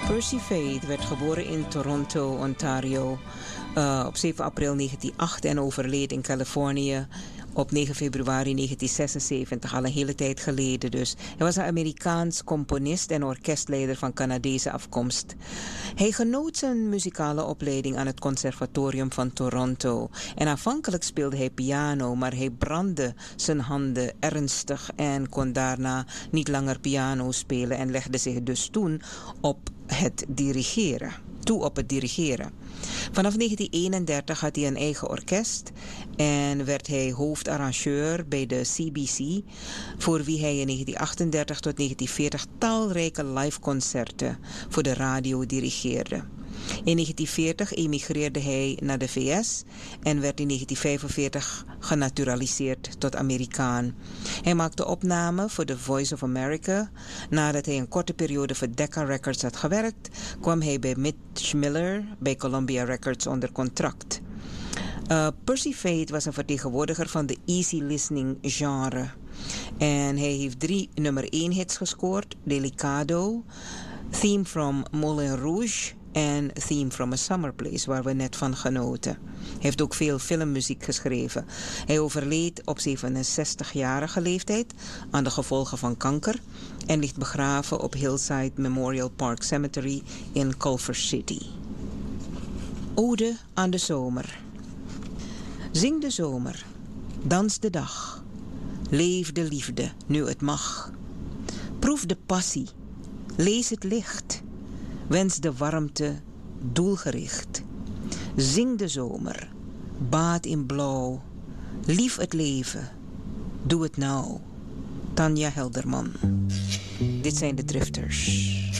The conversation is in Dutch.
Percy Faith werd geboren in Toronto, Ontario op 7 april 1908 en overleed in Californië op 9 februari 1976, al een hele tijd geleden dus. Hij was een Amerikaans componist en orkestleider van Canadese afkomst. Hij genoot zijn muzikale opleiding aan het Conservatorium van Toronto. En aanvankelijk speelde hij piano, maar hij brandde zijn handen ernstig en kon daarna niet langer piano spelen en legde zich dus toen op het dirigeren. Vanaf 1931 had hij een eigen orkest en werd hij hoofdarrangeur bij de CBC, voor wie hij in 1938 tot 1940 talrijke liveconcerten voor de radio dirigeerde. In 1940 emigreerde hij naar de VS en werd in 1945 genaturaliseerd tot Amerikaan. Hij maakte opnamen voor The Voice of America. Nadat hij een korte periode voor Decca Records had gewerkt, kwam hij bij Mitch Miller bij Columbia Records onder contract. Percy Faith was een vertegenwoordiger van de easy listening genre. En hij heeft 3 nummer 1 hits gescoord: Delicado, Theme from Moulin Rouge en Theme from a Summer Place, waar we net van genoten. Hij heeft ook veel filmmuziek geschreven. Hij overleed op 67-jarige leeftijd aan de gevolgen van kanker en ligt begraven op Hillside Memorial Park Cemetery in Culver City. Ode aan de zomer. Zing de zomer, dans de dag, leef de liefde nu het mag. Proef de passie, lees het licht, wens de warmte doelgericht. Zing de zomer, baad in blauw, lief het leven, doe het nou. Tanja Helderman. Dit zijn de Drifters.